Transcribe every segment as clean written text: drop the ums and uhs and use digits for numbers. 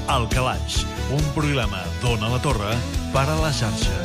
El Calaix, un programa d'Ona la Torre per a la xarxa.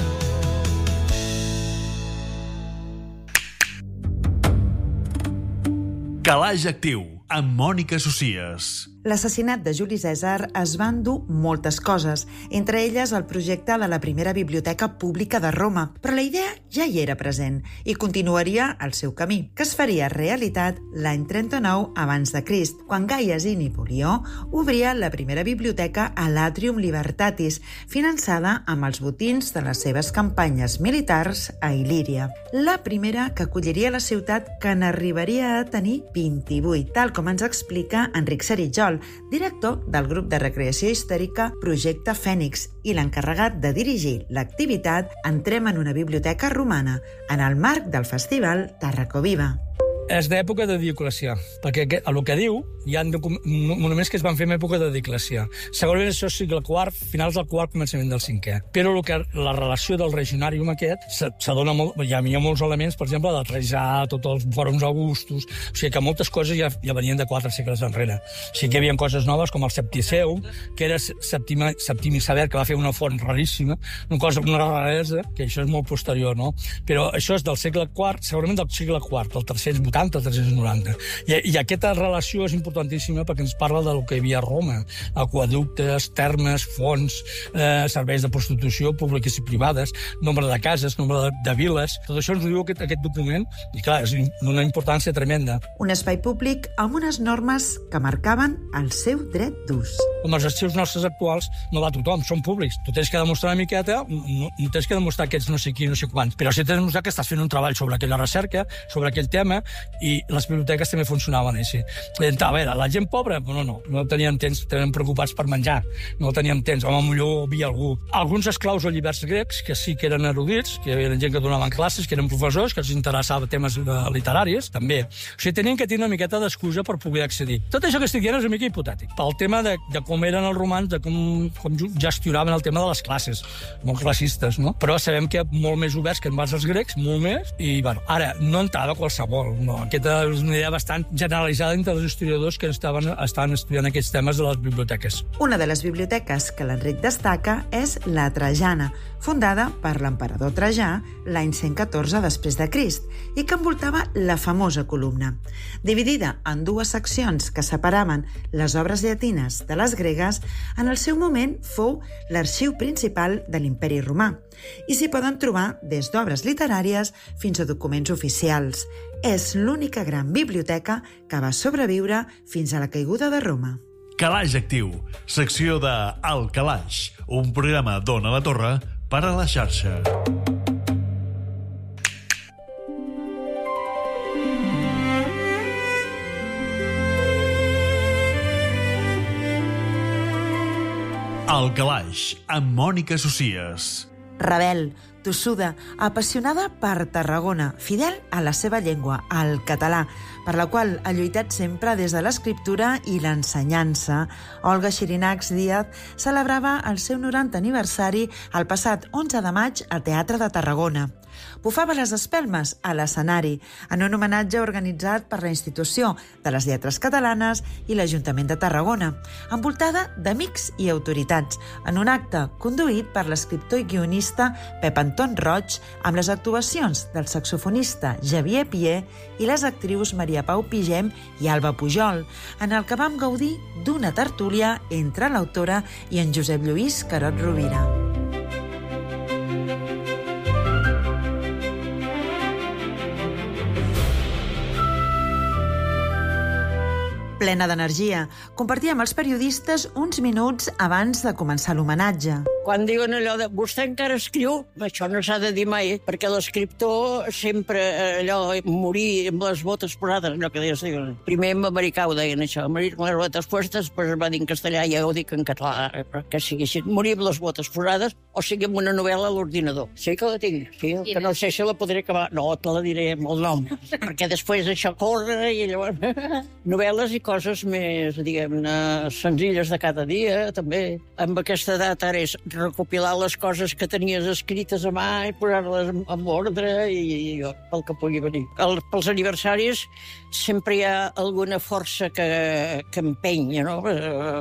Calaix Actiu, amb Mònica Socias. L'assassinat de Juli Cèsar es va endur moltes coses, entre elles el projecte de la primera biblioteca pública de Roma, però la idea ja hi era present i continuaria el seu camí, que es faria realitat l'any 39 abans de Crist, quan Gai Asini Polió obria la primera biblioteca a l'Atrium Libertatis, finançada amb els botins de les seves campanyes militars a Il·líria. La primera que acolliria la ciutat, que n'arribaria a tenir 28, tal com ens explica Enric Seritjol, director del grup de recreació històrica Projecte Fènix i l'encarregat de dirigir l'activitat Entrem en una biblioteca romana en el marc del festival Tàrraco Viva. És d'època de Dioclecià, perquè el que diu, hi ha monuments que es van fer en època de Dioclecià. Segurament això és segle IV, finals del IV, començament del V. Però la relació del regionàrium aquest s'adona molt, hi havia molts elements, per exemple, de Trajà, tots els fòrums augustus, o sigui que moltes coses ja venien de 4 segles enrere. O sigui que hi havia coses noves, com el Septiceum, que era Septimi Sever, que va fer una font raríssima, una raresa, que això és molt posterior, no? Però això és del segle IV, segurament del segle IV, del 380-390. I aquesta relació és importantíssima perquè ens parla del que hi havia a Roma. Aqueductes, termes, fonts, serveis de prostitució públiques i privades, nombre de cases, nombre de viles. Tot això ens ho diu aquest document i, clar, és d'una importància tremenda. Un espai públic amb unes normes que marcaven el seu dret d'ús. Com els arxius nostres actuals, no va tothom, són públics. Tu tens que demostrar una miqueta, no tens que demostrar que ets no sé qui, no sé quants, però sí tens que demostrar que estàs fent un treball sobre aquella recerca, sobre aquell tema, i les biblioteques també funcionaven així. A veure, la gent pobra, no tenien temps, estaven preocupats per menjar, no teníem temps, home, millor havia algú. Alguns esclaus o lliberts grecs, que sí que eren erudits, que eren gent que donaven classes, que eren professors, que els interessava temes literaris, també. O sigui, tenien que tenir una miqueta d'excusa per poder accedir. Tot això que estic dient és una mica hipotètic, pel tema de com eren els romans, de com gestionaven el tema de les classes, molt classistes, no? Però sabem que molt més oberts que en base als grecs, molt més, i, bueno, ara, no entrava qualsevol, no. Aquesta és una idea bastant generalitzada entre els historiadors que estaven estudiant aquests temes de les biblioteques. Una de les biblioteques que l'Enric destaca és la Trajana, fundada per l'emperador Trajà l'any 114 després de Crist i que envoltava la famosa columna. Dividida en 2 seccions que separaven les obres llatines de les gregues, en el seu moment fou l'arxiu principal de l'Imperi Romà i s'hi poden trobar des d'obres literàries fins a documents oficials. És l'única gran biblioteca que va sobreviure fins a la caiguda de Roma. Calaix Actiu, secció de El Calaix, un programa d'Ona la Torre per a la xarxa. El Calaix, amb Mònica Socias. Rebel, tossuda, apassionada per Tarragona, fidel a la seva llengua, al català, per la qual ha lluitat sempre des de l'escriptura i l'ensenyança. Olga Xirinacs Díaz celebrava el seu 90 aniversari el passat 11 de maig al Teatre de Tarragona. Bufava les espelmes a l'escenari en un homenatge organitzat per la Institució de les Lletres Catalanes i l'Ajuntament de Tarragona, envoltada d'amics i autoritats, en un acte conduït per l'escriptor i guionista Pep Anton Roig, amb les actuacions del saxofonista Xavier Pier i les actrius Maria Pau Pigem i Alba Pujol, en el que vam gaudir d'una tertúlia entre l'autora i en Josep Lluís Carot Rovira. Plena d'energia, compartia amb els periodistes uns minuts abans de començar l'homenatge. Quan diuen allò de vostè encara escriu, això no s'ha de dir mai, perquè l'escriptor sempre allò morir amb les botes posades, allò que deies, primer en americà ho deien això, morir amb les botes postes, després es va dir en castellà, ja ho dic en català, que sigui així, morir amb les botes posades o sigui amb una novel·la a l'ordinador. Sí que la tinc, sí, que no sé si la podré acabar, no, te la diré amb el nom, perquè després això corre i llavors... Novel·les i coses més, diguem-ne, senzilles de cada dia, també. Amb aquesta edat ara és recopilar les coses que tenies escrites a mà i posar-les en ordre i pel que pugui venir. Pels aniversaris sempre hi ha alguna força que empenya, no?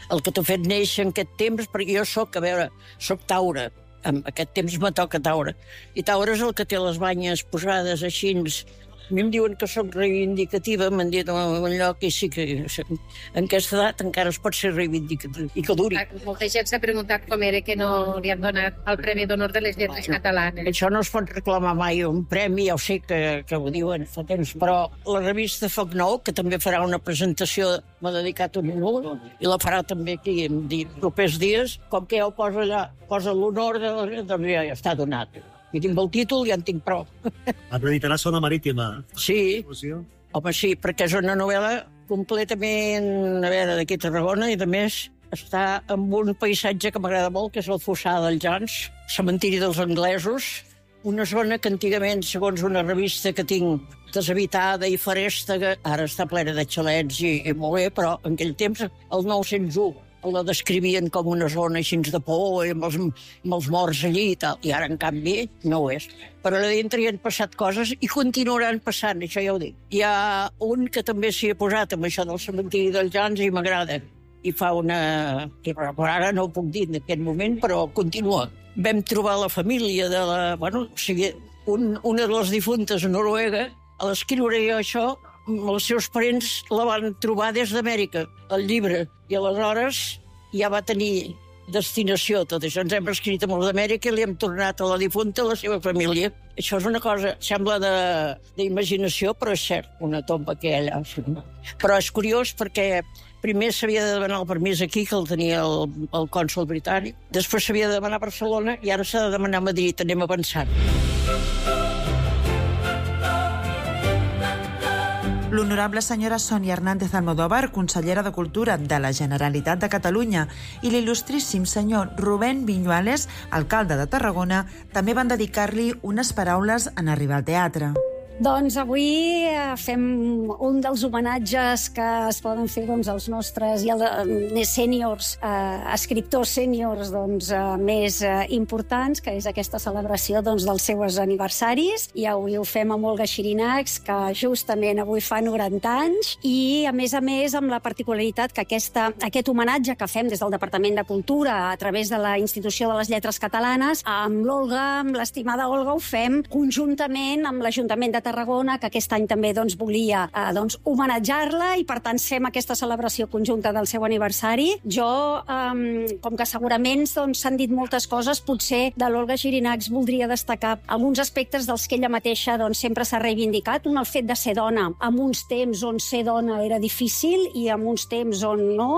el que t'ha fet néixer en aquest temps, perquè jo soc Taure. En aquest temps me toca Taure. I Taure és el que té les banyes posades així. A mi em diuen que soc reivindicativa, m'han dit en un lloc, i sí que en aquesta edat encara es pot ser reivindicativa, i que duri. Molta gent s'ha preguntat com era que no li han donat el Premi d'Honor de les Lletres Catalanes. Això no es pot reclamar mai un premi, ja ho sé que ho diuen fa temps, però la revista Foc Nou, que també farà una presentació, m'ha dedicat un honor, i la farà també aquí en propers dies, com que ja ho posa allà, posa l'honor, doncs ja està donat. I tinc el títol i ja en tinc prou. Acreditarà Zona Marítima. Sí, home, sí, perquè és una novel·la completament, d'aquí a Tarragona, i a més està en un paisatge que m'agrada molt, que és el Fossar dels Jans, cementiri dels anglesos, una zona que antigament, segons una revista que tinc, deshabitada i faresta, que ara està plena de xalets i molt bé, però en aquell temps, el 901, la descrivien com una zona així de por, amb els morts allí i tal, i ara, en canvi, no ho és. Però allà dintre hi han passat coses i continuaran passant, això ja ho dic. Hi ha un que també s'hi ha posat amb això del cementiri dels Jans i m'agrada. I fa una... que ara no ho puc dir en aquest moment, però continua. Vam trobar la família de la... Bueno, o sigui, una de les difuntes a Noruega, a l'escriure jo això, els seus parents la van trobar des d'Amèrica, el llibre, i aleshores ja va tenir destinació tot això. Ens hem escrit amb els d'Amèrica i li hem tornat a la difunta a la seva família. Això és una cosa, sembla d'imaginació, però és cert, una tomba que hi ha allà. Però és curiós perquè primer s'havia de demanar el permís aquí, que el tenia el cònsol britànic, després s'havia de demanar a Barcelona i ara s'ha de demanar a Madrid. Anem avançant. L'honorable senyora Sònia Hernández Almodóvar, consellera de Cultura de la Generalitat de Catalunya, i l'il·lustríssim senyor Rubén Viñuales, alcalde de Tarragona, també van dedicar-li unes paraules en arribar al teatre. Doncs avui fem un dels homenatges que es poden fer als nostres i als sèniors, escriptors sèniors més importants, que és aquesta celebració dels seus aniversaris. I avui ho fem amb Olga Xirinacs, que justament avui fa 90 anys, i a més amb la particularitat que aquest homenatge que fem des del Departament de Cultura a través de la Institució de les Lletres Catalanes, amb l'Olga, amb l'estimada Olga, ho fem conjuntament amb l'Ajuntament de Tarragona, que aquest any també volia homenatjar-la, i per tant fem aquesta celebració conjunta del seu aniversari. Jo, com que segurament s'han dit moltes coses, potser de l'Olga Xirinacs voldria destacar alguns aspectes dels que ella mateixa sempre s'ha reivindicat. Un, el fet de ser dona, en uns temps on ser dona era difícil i en uns temps on no,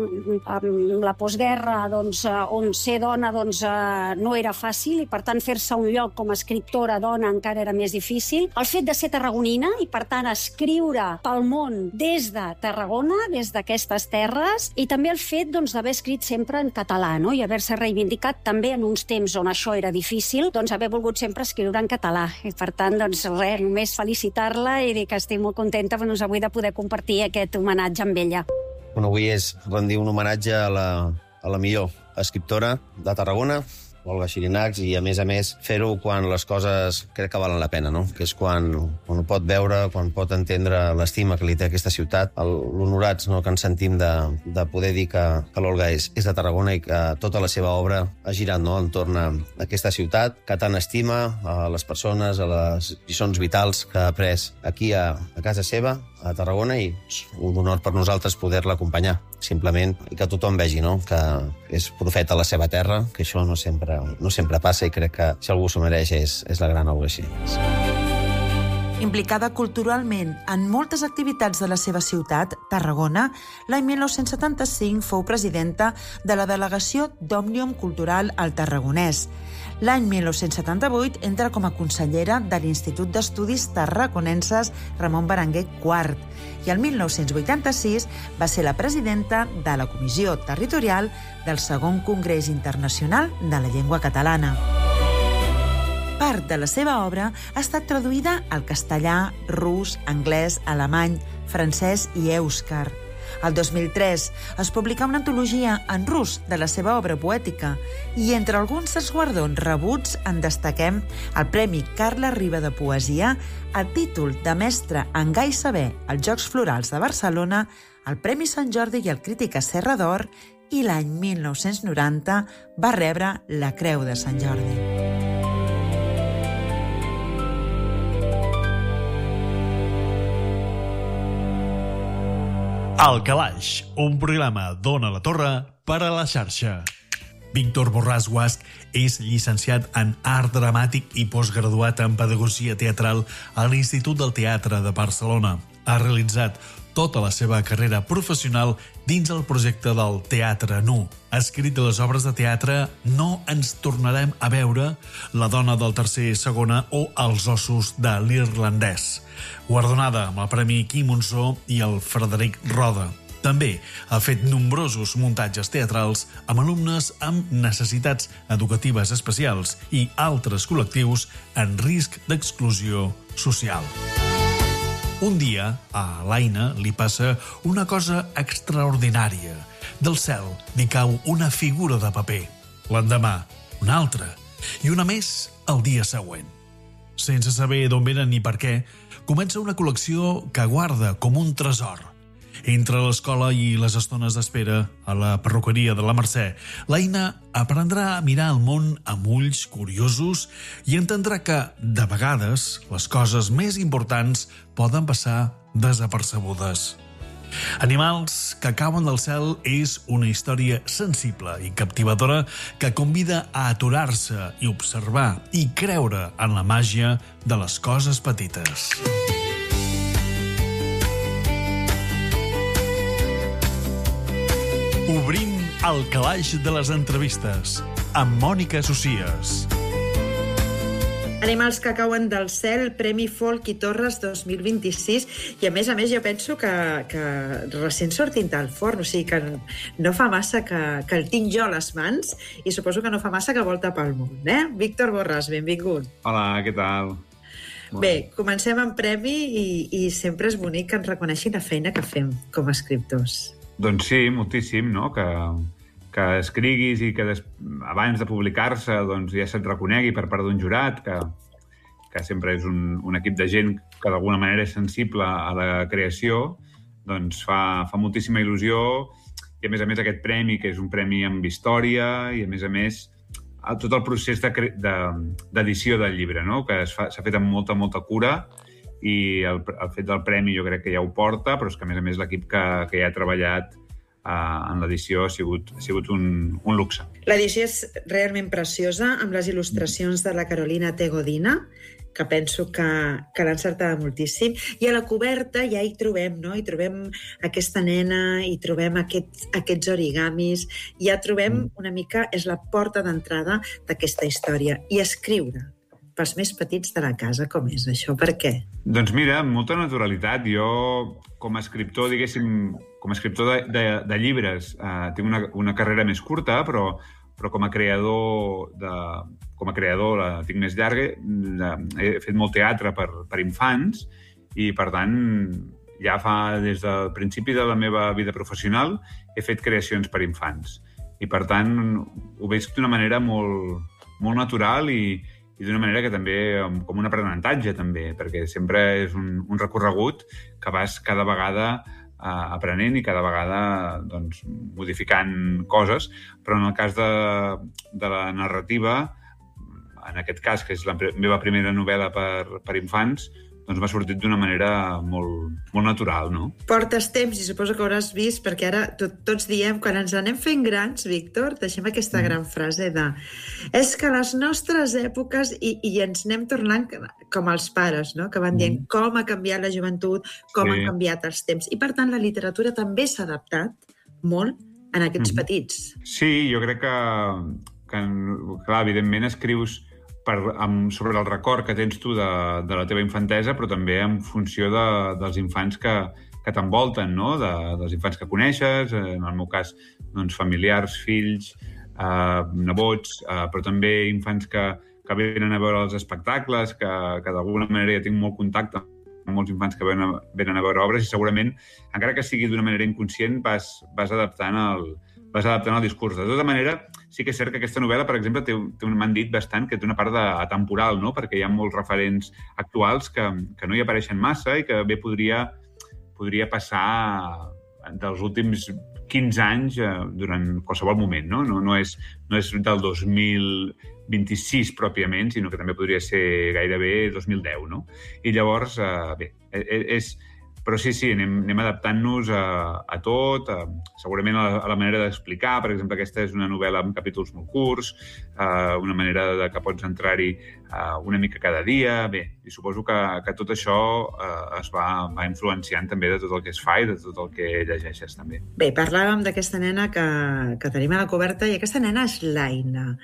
amb la postguerra on ser dona no era fàcil, i per tant fer-se un lloc com a escriptora dona encara era més difícil. El fet de ser tarragonina i, per tant, escriure pel món des de Tarragona, des d'aquestes terres, i també el fet d'haver escrit sempre en català, no? I haver-se reivindicat també en uns temps on això era difícil, haver volgut sempre escriure en català. I, per tant, només felicitar-la i dir que estic molt contenta avui de poder compartir aquest homenatge amb ella. Avui és rendir un homenatge a la millor escriptora de Tarragona, Olga Xirinacs, i a més fer-ho quan les coses crec que valen la pena, no? Que és quan ho pot veure, quan pot entendre l'estima que li té aquesta ciutat, l'honorats que ens sentim de poder dir que l'Olga és de Tarragona i que tota la seva obra ha girat entorn a aquesta ciutat, que tant estima a les persones, a les lliçons vitals que ha après aquí a casa seva, a Tarragona, i és un honor per nosaltres poder-la acompanyar, simplement, i que tothom vegi que és profeta a la seva terra, que això no sempre passa, i crec que si algú s'ho mereix és la gran Olga Xirinacs. Implicada culturalment en moltes activitats de la seva ciutat, Tarragona, l'any 1975 fou presidenta de la delegació d'Òmnium Cultural al Tarragonès. L'any 1978 entra com a consellera de l'Institut d'Estudis Tarraconenses Ramon Berenguer IV, i el 1986 va ser la presidenta de la Comissió Territorial del Segon Congrés Internacional de la Llengua Catalana. Part de la seva obra ha estat traduïda al castellà, rus, anglès, alemany, francès i èuscar. El 2003 es publicà una antologia en rus de la seva obra poètica, i entre alguns dels guardons rebuts en destaquem el Premi Carla Riba de Poesia, el títol de mestre en Gai Saber als Jocs Florals de Barcelona, el Premi Sant Jordi i el Crítica Serra d'Or i l'any 1990 va rebre la Creu de Sant Jordi. El Calaix, un programa d'Ona la Torre per a la xarxa. Víctor Borràs Guasch és llicenciat en Art Dramàtic i postgraduat en Pedagogia Teatral a l'Institut del Teatre de Barcelona. Ha realitzat tota la seva carrera professional dins el projecte del Teatre Nu. Ha escrit les obres de teatre No ens tornarem a veure, La dona del tercer i segona o Els ossos de l'irlandès, guardonada amb el Premi Quim Monzó i el Frederic Roda. També ha fet nombrosos muntatges teatrals amb alumnes amb necessitats educatives especials i altres col·lectius en risc d'exclusió social. Un dia, a l'Aina li passa una cosa extraordinària. Del cel li cau una figura de paper. L'endemà, una altra. I una més el dia següent. Sense saber d'on venen ni per què, comença una col·lecció que guarda com un tresor. Entre l'escola i les estones d'espera a la perruqueria de la Mercè, l'Aina aprendrà a mirar el món amb ulls curiosos i entendrà que, de vegades, les coses més importants poden passar desapercebudes. Animals que cauen del cel és una història sensible i captivadora que convida a aturar-se i observar i creure en la màgia de les coses petites. Obrim el calaix de les entrevistes amb Mònica Socias. Animals que cauen del cel, Premi Folk i Torres 2026, i a més jo penso que recent sortint del forn, o sigui que no fa massa que el tinc jo a les mans i suposo que no fa massa que volta pel món, eh? Víctor Borràs, benvingut. Hola, què tal? Bé, comencem amb premi i sempre és bonic que ens reconeixin la feina que fem com a escriptors. Doncs sí, moltíssim, no? Que escriguis i que abans de publicar-se doncs, ja se't reconegui per part d'un jurat, que sempre és un equip de gent que d'alguna manera és sensible a la creació, doncs fa moltíssima il·lusió i a més aquest premi, que és un premi amb història i a més tot el procés d'edició del llibre, no? Que s'ha fet amb molta cura i el fet del premi jo crec que ja ho porta, però és que a més l'equip que ja ha treballat en l'edició ha sigut un luxe. L'edició és realment preciosa, amb les il·lustracions de la Carolina T. Godina, que penso que l'ha encertada moltíssim. I a la coberta ja hi trobem, no? Hi trobem aquesta nena, hi trobem aquests origamis, ja trobem una mica, és la porta d'entrada d'aquesta història. I escriure pels més petits de la casa, com és això? Per què? Doncs mira, amb molta naturalitat. Jo, com a escriptor, com a escriptor de llibres, tinc una carrera més curta, però com a creador la tinc més llarga. He fet molt teatre per infants i, per tant, ja des del principi de la meva vida professional he fet creacions per infants. I, per tant, ho veig d'una manera molt natural i d'una manera que també, com un aprenentatge també, perquè sempre és un recorregut que vas cada vegada aprenent i cada vegada doncs, modificant coses, però en el cas de la narrativa, en aquest cas, que és la meva primera novel·la per infants, doncs m'ha sortit d'una manera molt natural, no? Portes temps i suposo que hauràs vist, perquè ara tots diem, quan ens anem fent grans, Víctor, deixem aquesta gran frase de és que les nostres èpoques, i ens anem tornant com els pares, no? Que van dient com ha canviat la joventut, com han canviat els temps. I, per tant, la literatura també s'ha adaptat molt en aquests petits. Sí, jo crec que clar, evidentment escrius sobre el record que tens tu de la teva infantesa, però també en funció dels infants que t'envolten, no? Dels infants que coneixes, en el meu cas, doncs, familiars, fills, nebots, però també infants que venen a veure els espectacles, que d'alguna manera ja tinc molt contacte amb molts infants que venen a veure obres i segurament, encara que sigui d'una manera inconscient, vas adaptant el discurs. De tota manera, sí que és cert que aquesta novel·la, per exemple, m'han dit bastant que té una part atemporal, no? Perquè hi ha molts referents actuals que no hi apareixen massa i que bé podria passar dels últims 15 anys durant qualsevol moment, no? No és del 2026 pròpiament, sinó que també podria ser gairebé 2010, no? I llavors, bé, però sí, anem adaptant-nos a tot, segurament a la manera d'explicar. Per exemple, aquesta és una novel·la amb capítols molt curts, una manera que pots entrar-hi una mica cada dia. Bé, i suposo que tot això es va influenciant també de tot el que es fa i de tot el que llegeixes també. Bé, parlàvem d'aquesta nena que tenim a la coberta, i aquesta nena és l'Aina.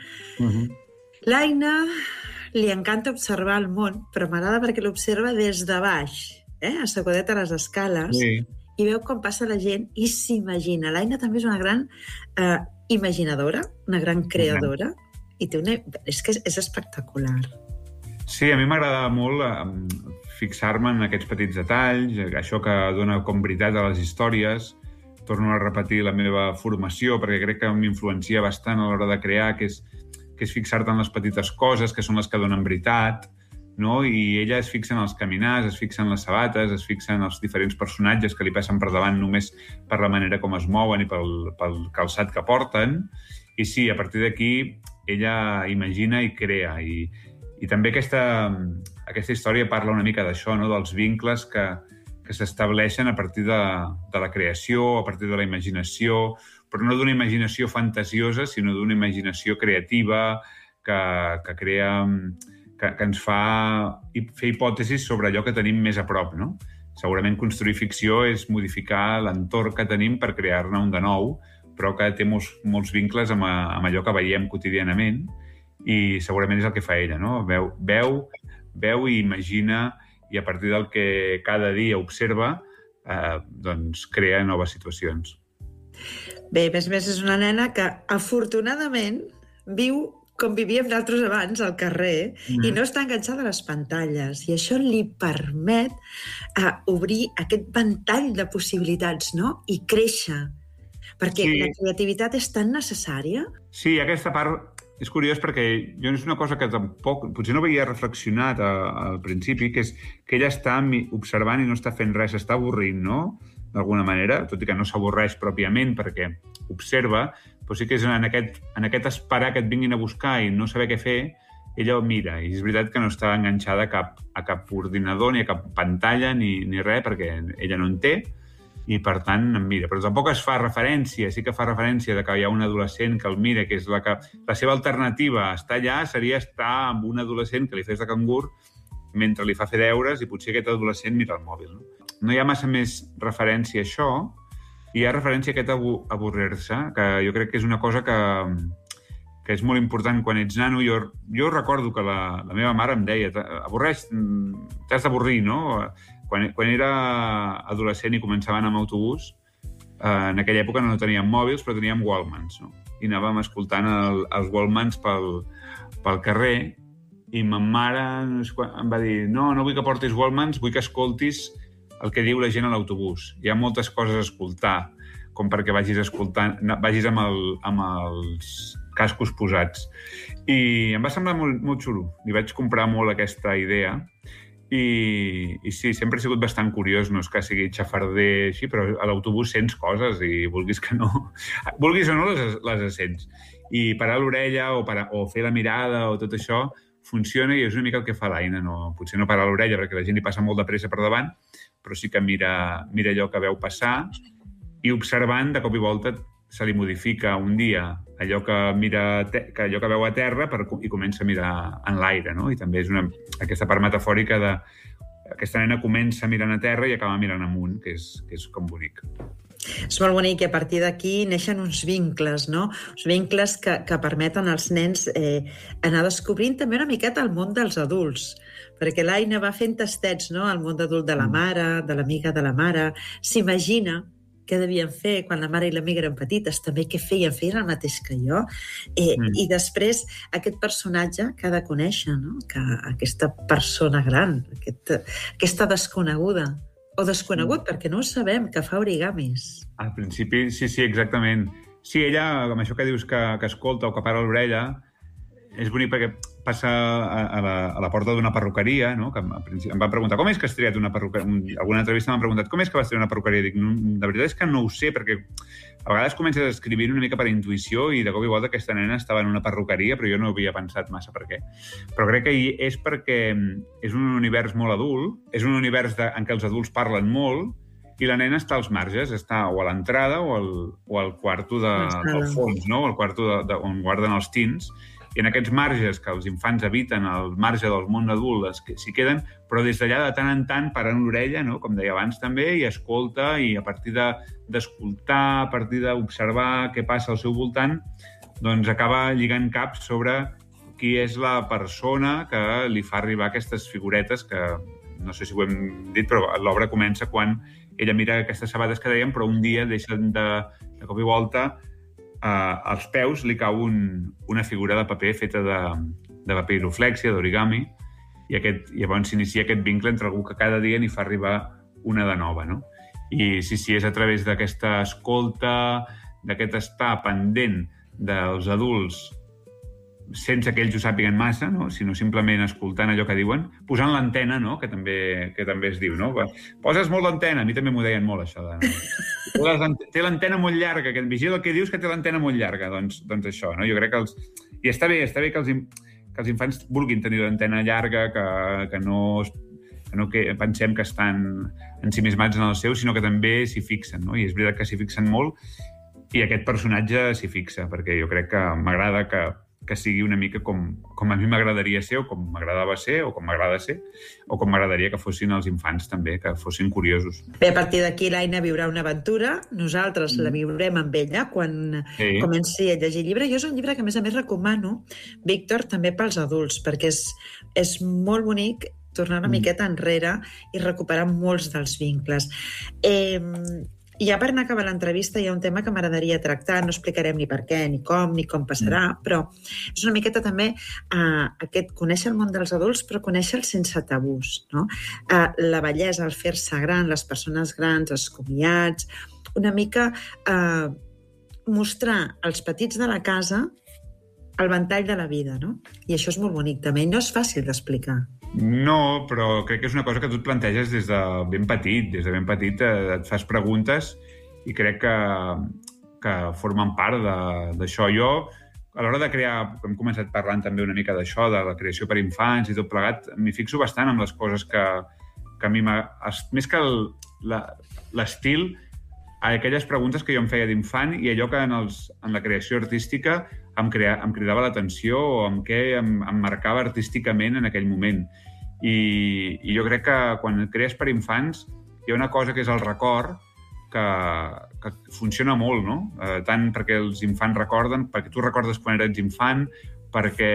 L'Aina li encanta observar el món, però m'agrada perquè l'observa des de baix, assegudet a les escales, i veu com passa la gent i s'imagina. L'Aina també és una gran imaginadora, una gran creadora, i és que és espectacular. Sí, a mi m'agrada molt fixar-me en aquests petits detalls, això que dona com veritat a les històries. Torno a repetir la meva formació, perquè crec que m'influencia bastant a l'hora de crear, que és fixar-te en les petites coses, que són les que donen veritat, no? I ella es fixa en els caminars, es fixa en les sabates, es fixa en els diferents personatges que li passen per davant només per la manera com es mouen i pel calçat que porten. I sí, a partir d'aquí ella imagina i crea. I també aquesta història parla una mica d'això, no? Dels vincles que s'estableixen a partir de la creació, a partir de la imaginació, però no d'una imaginació fantasiosa, sinó d'una imaginació creativa que crea... que ens fa fer hipòtesis sobre allò que tenim més a prop, no? Segurament construir ficció és modificar l'entorn que tenim per crear-ne un de nou, però que té molts vincles amb allò que veiem quotidianament, i segurament és el que fa ella, no? Veu i imagina, i a partir del que cada dia observa, doncs crea noves situacions. Bé, més és una nena que, afortunadament, viu com vivíem d'altres abans, al carrer, i no està enganxada a les pantalles. I això li permet obrir aquest ventall de possibilitats, no? I créixer. Perquè la creativitat és tan necessària. Sí, aquesta part és curiós perquè jo és una cosa que tampoc... Potser no havia reflexionat al principi, que és que ella està observant i no està fent res, està avorrint, no? D'alguna manera, tot i que no s'avorreix pròpiament perquè observa, però sí que és en aquest esperar que et vinguin a buscar i no saber què fer, ella ho mira. I és veritat que no està enganxada a cap ordinador ni a cap pantalla ni res, perquè ella no en té, i per tant em mira. Però tampoc es fa referència, sí que fa referència de que hi ha un adolescent que el mira, que és la seva alternativa a estar allà seria estar amb un adolescent que li fes de cangur mentre li fa fer deures, i potser aquest adolescent mira el mòbil, no? No hi ha massa més referència a això, i hi ha referència a aquest avorrir-se, que jo crec que és una cosa que és molt important quan ets nano. Jo recordo que la meva mare em deia t'has d'avorrir, no? Quan era adolescent i començava a anar amb autobús, en aquella època no teníem mòbils, però teníem Walkmans, no? I anàvem escoltant els Walkmans pel carrer, i ma mare em va dir no vull que portis Walkmans, vull que escoltis el que diu la gent a l'autobús. Hi ha moltes coses a escoltar, com perquè vagis amb els cascos posats. I em va semblar molt xulo. Li vaig comprar molt aquesta idea. I sí, sempre he sigut bastant curiós, no és que sigui xafarder així, però a l'autobús sents coses i vulguis o no les sents. I parar l'orella o fer la mirada o tot això funciona, i és una mica el que fa l'Aina. Potser no parar l'orella perquè la gent li passa molt de pressa per davant, però sí que mira allò que veu passar, i observant, de cop i volta, se li modifica un dia allò que veu a terra i comença a mirar en l'aire, no? I també és aquesta part metafòrica de aquesta nena comença mirant a terra i acaba mirant amunt, que és com bonic. És molt bonic, i a partir d'aquí neixen uns vincles, no? Uns vincles que permeten als nens anar descobrint també una miqueta el món dels adults, perquè l'Aina va fent tastets, no?, al món adult de la mare, de l'amiga de la mare, s'imagina què devien fer quan la mare i l'amiga eren petites, també què feien el mateix que jo, i després aquest personatge que ha de conèixer, no?, que aquesta persona gran, aquesta desconeguda, o desconegut, perquè no ho sabem, que fa origamis. Al principi, sí, exactament. Sí, ella, amb això que dius que escolta o que para l'orella, és bonic perquè passa a la porta d'una perruqueria, no? Que em van preguntar com és que has triat una perruqueria. Alguna entrevista m'han preguntat com és que vas triar una perruqueria. Dic, de veritat és que no ho sé, perquè a vegades comences a escriure una mica per intuïció i de cop i volta aquesta nena estava en una perruqueria, però jo no havia pensat massa per què. Però crec que és perquè és un univers molt adult, és un univers en què els adults parlen molt i la nena està als marges, està o a l'entrada o al quarto del fons, no? Al quarto on guarden els teens. I en aquests marges que els infants habiten, al marge del món adult, s'hi queden, però des d'allà de tant en tant paren l'orella, no? Com deia abans també, i escolta, i a partir d'escoltar, a partir d'observar què passa al seu voltant, doncs acaba lligant caps sobre qui és la persona que li fa arribar aquestes figuretes que, no sé si ho hem dit, però l'obra comença quan ella mira aquestes sabates que dèiem, però un dia deixen de cop i volta als peus li cau una figura de paper feta de papiroflèxia, d'origami, i llavors s'inicia aquest vincle entre algú que cada dia n'hi fa arribar una de nova, no? I sí, és a través d'aquesta escolta, d'aquest estar pendent dels adults sense que ells ho sàpiguen massa, no? Sinó simplement escoltant allò que diuen, posant l'antena, no? Que també es diu, no? Poses molt l'antena, a mi també m'ho deien molt, això. Té l'antena molt llarga, que vigila el que dius que té l'antena molt llarga, doncs això, no? Jo crec que I està bé que els infants vulguin tenir l'antena llarga, que no pensem que estan ensimismats en el seu, sinó que també s'hi fixen, no? I és veritat que s'hi fixen molt, i aquest personatge s'hi fixa, perquè jo crec que m'agrada que sigui una mica com a mi m'agradaria ser, o com m'agradava ser, o com m'agrada ser, o com m'agradaria que fossin els infants també, que fossin curiosos. Bé, a partir d'aquí l'Aina viurà una aventura, nosaltres la viurem amb ella quan comenci a llegir el llibre. Jo és un llibre que a més recomano, Víctor, també pels adults, perquè és molt bonic tornar una miqueta enrere i recuperar molts dels vincles. I ja per anar a acabar l'entrevista hi ha un tema que m'agradaria tractar, no explicarem ni per què, ni com passarà, però és una miqueta també aquest conèixer el món dels adults, però conèixer-lo sense tabús, no? La bellesa, el fer-se gran, les persones grans, els comiats, una mica mostrar als petits de la casa el ventall de la vida, no? I això és molt bonic també, i no és fàcil d'explicar. No, però crec que és una cosa que tu et planteges des de ben petit. Des de ben petit et fas preguntes i crec que formen part d'això. Jo, a l'hora de crear, hem començat parlant també una mica d'això, de la creació per infants i tot plegat, m'hi fixo bastant amb les coses que a mi més que l'estil, aquelles preguntes que jo em feia d'infant i allò que en la creació artística em cridava l'atenció o amb què em marcava artísticament en aquell moment. I jo crec que quan crees per infants hi ha una cosa que és el record que funciona molt, no? Tant perquè els infants recorden, perquè tu recordes quan eres infant, perquè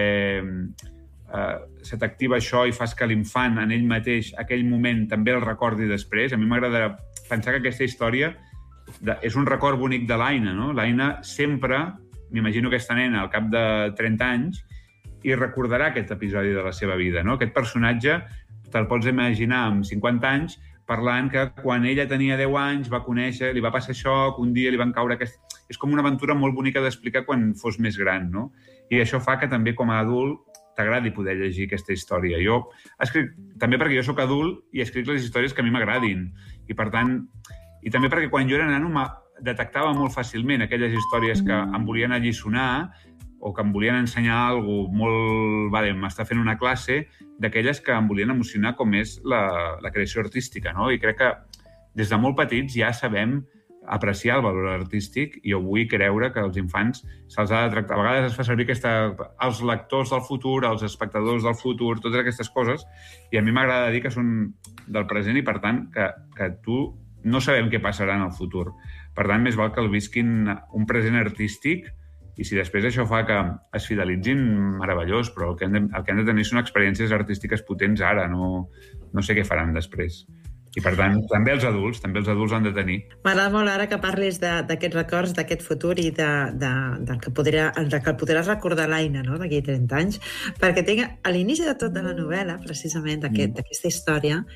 se t'activa això i fas que l'infant en ell mateix aquell moment també el recordi després. A mi m'agrada pensar que aquesta història és un record bonic de l'Aina, no? L'Aina sempre, m'imagino aquesta nena al cap de 30 anys, i recordarà aquest episodi de la seva vida, no? Aquest personatge te'l pots imaginar amb 50 anys parlant que quan ella tenia 10 anys va conèixer, li va passar això, que un dia li van caure És com una aventura molt bonica d'explicar quan fos més gran, no? I això fa que també com a adult t'agradi poder llegir aquesta història. Jo escric, també perquè jo sóc adult i escric les històries que a mi m'agradin. I per tant, i també perquè quan jo era nano detectava molt fàcilment aquelles històries que em volien alliçonar o que em volien ensenyar alguna cosa molt... m'està fent una classe, d'aquelles que em volien emocionar com és la creació artística, no? I crec que des de molt petits ja sabem apreciar el valor artístic i jo vull creure que els infants se'ls ha de tractar. A vegades es fa servir els lectors del futur, els espectadors del futur, totes aquestes coses, i a mi m'agrada dir que són del present i, per tant, que tu no sabem què passarà en el futur. Per tant, més val que el visquin un present artístic i si després això fa que es fidelitzin, meravellós, però el que hem de tenir són experiències artístiques potents ara, no sé què faran després. I, per tant, també els adults han de tenir. M'agrada molt ara que parlis d'aquests records, d'aquest futur i del que podràs recordar l'Aina, no?, d'aquí 30 anys, perquè tinc, a l'inici de tot de la novel·la, precisament, d'aquesta història,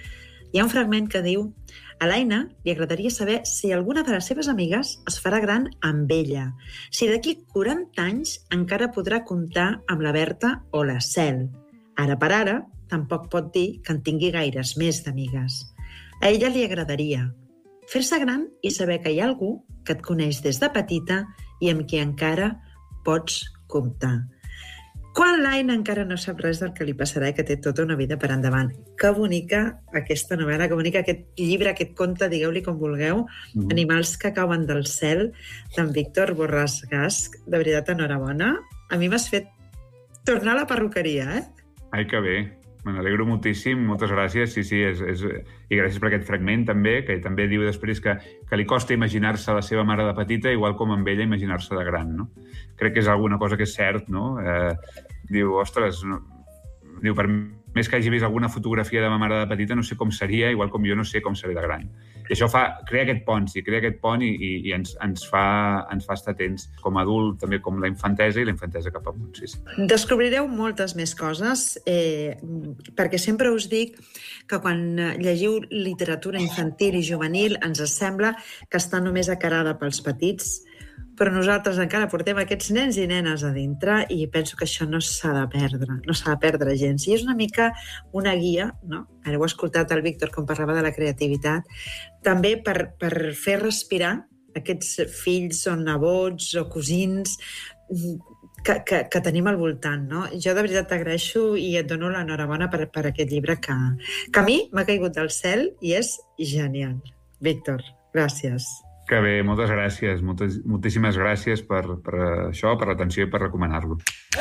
Hi ha un fragment que diu: a l'Aina li agradaria saber si alguna de les seves amigues es farà gran amb ella, si d'aquí 40 anys encara podrà comptar amb la Berta o la Cel. Ara per ara, tampoc pot dir que en tingui gaires més d'amigues. A ella li agradaria fer-se gran i saber que hi ha algú que et coneix des de petita i amb qui encara pots comptar. Quan l'Aina encara no sap res del que li passarà i que té tota una vida per endavant. Que bonica aquesta novel·la, que bonic aquest llibre, aquest conte, digueu-li com vulgueu, Animals que cauen del cel, d'en Víctor Borràs Gasch. De veritat, enhorabona. A mi m'has fet tornar a la perruqueria, Ai, que bé. Me n'alegro moltíssim, moltes gràcies. Sí, i gràcies per aquest fragment també, que també diu després que li costa imaginar-se la seva mare de petita, igual com amb ella imaginar-se de gran, no? Crec que és alguna cosa que és cert, no? Diu, ostres, no, diu, per més que hagi vist alguna fotografia de ma mare de petita, no sé com seria, igual com jo no sé com seré de gran. I això crea aquest pont i ens fa estar atents com a adult, també com la infantesa i la infantesa cap amunt. Sí. Descobrireu moltes més coses, perquè sempre us dic que quan llegiu literatura infantil i juvenil ens sembla que està només acarada pels petits, però nosaltres encara portem aquests nens i nenes a dintre i penso que això no s'ha de perdre gens. I és una mica una guia, no? Ara heu escoltat el Víctor com parlava de la creativitat, també per fer respirar aquests fills o nebots o cosins que tenim al voltant, no? Jo de veritat t'agraeixo i et dono l'enhorabona per aquest llibre que a mi m'ha caigut del cel i és genial. Víctor, gràcies. Que bé, moltes gràcies, moltíssimes gràcies per això, per l'atenció i per recomanar-lo.